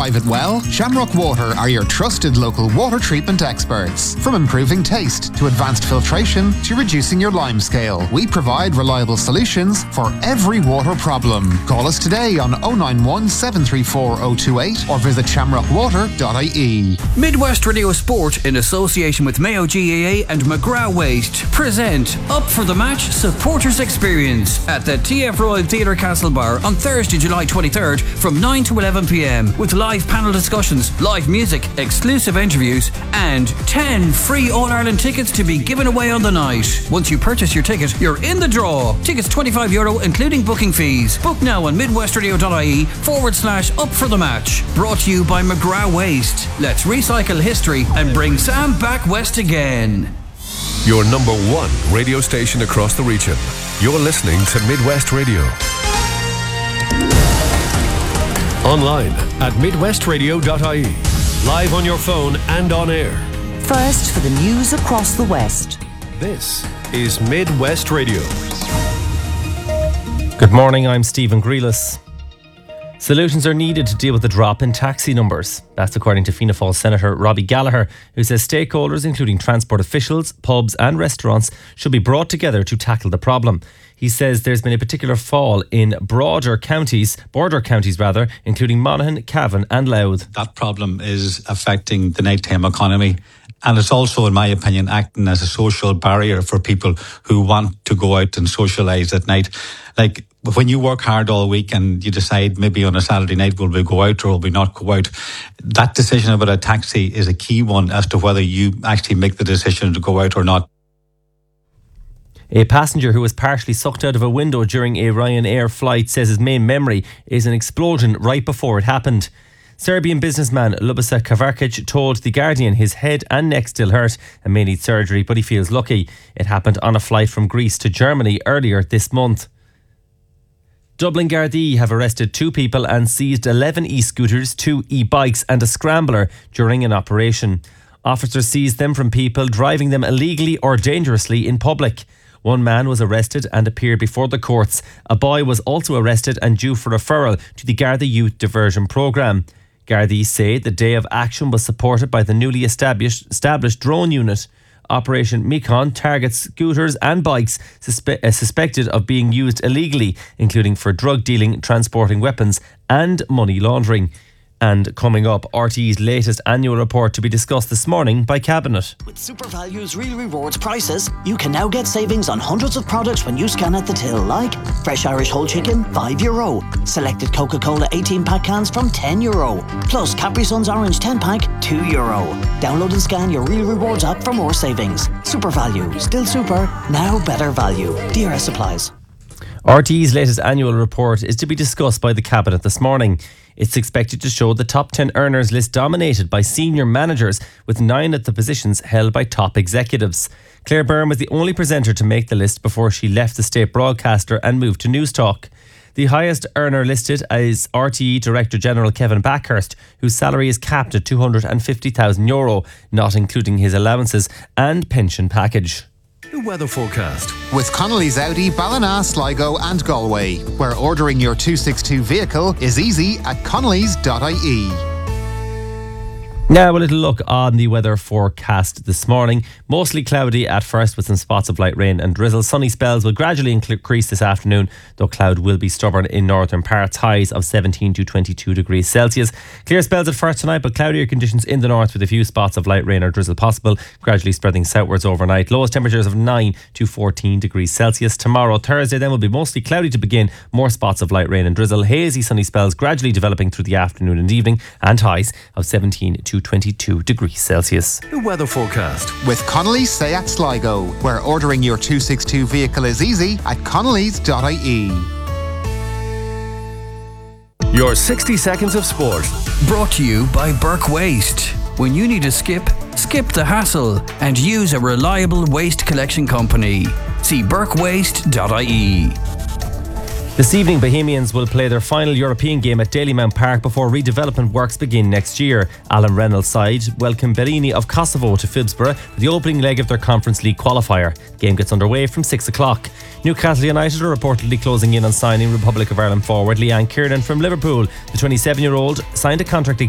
private well? Shamrock Water are your trusted local water treatment experts. From improving taste to advanced filtration to reducing your lime scale, we provide reliable solutions for every water problem. Call us today on 091 734 028 or visit shamrockwater.ie. Midwest Radio Sport, in association with Mayo GAA and McGrath Waste, present Up for the Match Supporters Experience at the TF Royal Theatre Castlebar on Thursday, July 23rd from 9 to 11 p.m. with live panel discussions, live music, exclusive interviews and 10 free All-Ireland tickets to be given away on the night. Once you purchase your ticket, you're in the draw. Tickets €25 including booking fees. Book now on midwestradio.ie/up for the match. Brought to you by McGrath Waste. Let's recycle history and bring Sam back west again. Your number one radio station across the region. You're listening to Midwest Radio. Online at midwestradio.ie. Live on your phone and on air. First for the news across the West. This is Midwest Radio. Good morning, I'm Stephen Grealis. Solutions are needed to deal with the drop in taxi numbers. That's according to Fianna Fáil Senator Robbie Gallagher, who says stakeholders, including transport officials, pubs and restaurants, should be brought together to tackle the problem. He says there's been a particular fall in border counties, including Monaghan, Cavan and Louth. That problem is affecting the nighttime economy. And it's also, in my opinion, acting as a social barrier for people who want to go out and socialise at night. Like, when you work hard all week and you decide maybe on a Saturday night will we go out or will we not go out, that decision about a taxi is a key one as to whether you actually make the decision to go out or not. A passenger who was partially sucked out of a window during a Ryanair flight says his main memory is an explosion right before it happened. Serbian businessman Ljubiša Kavarkic told The Guardian his head and neck still hurt and may need surgery, but he feels lucky. It happened on a flight from Greece to Germany earlier this month. Dublin Gardaí have arrested 2 people and seized 11 e-scooters, 2 e-bikes and a scrambler during an operation. Officers seized them from people driving them illegally or dangerously in public. One man was arrested and appeared before the courts. A boy was also arrested and due for referral to the Garda Youth Diversion Programme. Gardaí say the day of action was supported by the newly established drone unit. Operation Mekon targets scooters and bikes suspected of being used illegally, including for drug dealing, transporting weapons and money laundering. And coming up, RTE's latest annual report to be discussed this morning by Cabinet. With SuperValue's Real Rewards prices, you can now get savings on hundreds of products when you scan at the till, like fresh Irish whole chicken, €5. Selected Coca-Cola 18-pack cans from €10. Plus Capri Sun's Orange 10-pack, €2. Download and scan your Real Rewards app for more savings. SuperValue, still super, now better value. DRS applies. RTE's latest annual report is to be discussed by the Cabinet this morning. It's expected to show the top 10 earners list dominated by senior managers, with 9 of the positions held by top executives. Claire Byrne was the only presenter to make the list before she left the state broadcaster and moved to Newstalk. The highest earner listed is RTE Director General Kevin Backhurst, whose salary is capped at €250,000, not including his allowances and pension package. The weather forecast. With Connolly's Audi, Ballina, Sligo and Galway, where ordering your 262 vehicle is easy at connellys.ie. Now a little look on the weather forecast this morning. Mostly cloudy at first with some spots of light rain and drizzle. Sunny spells will gradually increase this afternoon, though cloud will be stubborn in northern parts. Highs of 17 to 22 degrees Celsius. Clear spells at first tonight, but cloudier conditions in the north with a few spots of light rain or drizzle possible, gradually spreading southwards overnight. Lowest temperatures of 9 to 14 degrees Celsius. Tomorrow, Thursday, then will be mostly cloudy to begin. More spots of light rain and drizzle. Hazy sunny spells gradually developing through the afternoon and evening, and highs of 17 to 22 degrees Celsius. The weather forecast. With Connolly's Seat Sligo, where ordering your 262 vehicle is easy at connellys.ie. Your 60 seconds of sport. Brought to you by Burke Waste. When you need to skip the hassle and use a reliable waste collection company. See burkewaste.ie. This evening, Bohemians will play their final European game at Dalymount Park before redevelopment works begin next year. Alan Reynolds' side welcome Berini of Kosovo to Phibsborough for the opening leg of their Conference League qualifier. The game gets underway from 6 o'clock. Newcastle United are reportedly closing in on signing Republic of Ireland forward Leanne Kiernan from Liverpool. The 27-year-old signed a contract